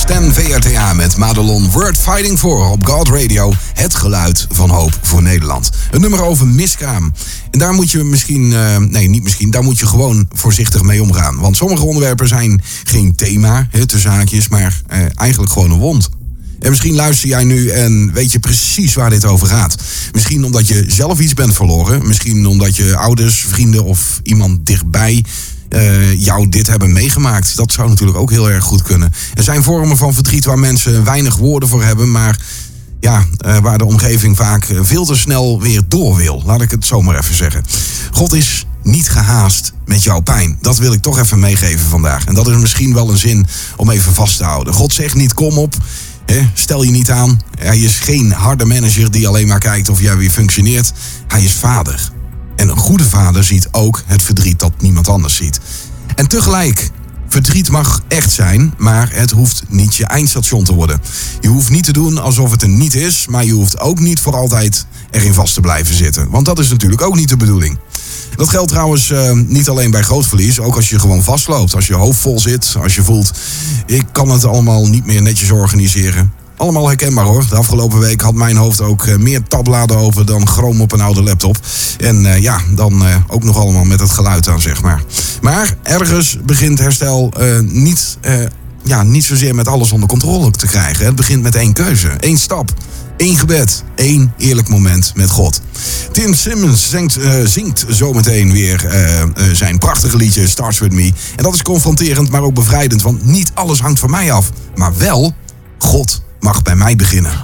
Stan VRTA met Madelon Word Fighting For op God Radio. Het geluid van hoop voor Nederland. Een nummer over miskraam. En daar moet je daar moet je gewoon voorzichtig mee omgaan. Want sommige onderwerpen zijn geen thema, tussen haakjes, maar eigenlijk gewoon een wond. En misschien luister jij nu en weet je precies waar dit over gaat. Misschien omdat je zelf iets bent verloren. Misschien omdat je ouders, vrienden of iemand dichtbij jou dit hebben meegemaakt. Dat zou natuurlijk ook heel erg goed kunnen. Er zijn vormen van verdriet waar mensen weinig woorden voor hebben, maar waar de omgeving vaak veel te snel weer door wil. Laat ik het zo maar even zeggen. God is niet gehaast met jouw pijn. Dat wil ik toch even meegeven vandaag. En dat is misschien wel een zin om even vast te houden. God zegt niet kom op, stel je niet aan. Hij is geen harde manager die alleen maar kijkt of jij weer functioneert. Hij is vader. En een goede vader ziet ook het verdriet dat niemand anders ziet. En tegelijk, verdriet mag echt zijn, maar het hoeft niet je eindstation te worden. Je hoeft niet te doen alsof het er niet is, maar je hoeft ook niet voor altijd erin vast te blijven zitten. Want dat is natuurlijk ook niet de bedoeling. Dat geldt trouwens niet alleen bij groot verlies, ook als je gewoon vastloopt. Als je hoofd vol zit, als je voelt, ik kan het allemaal niet meer netjes organiseren. Allemaal herkenbaar hoor. De afgelopen week had mijn hoofd ook meer tabbladen over dan chroom op een oude laptop. En dan ook nog allemaal met het geluid aan, zeg maar. Maar ergens begint herstel niet zozeer met alles onder controle te krijgen. Het begint met één keuze, één stap, één gebed, één eerlijk moment met God. Tim Simmons zingt zometeen weer zijn prachtige liedje Starts With Me. En dat is confronterend, maar ook bevrijdend, want niet alles hangt van mij af. Maar wel, God mag bij mij beginnen.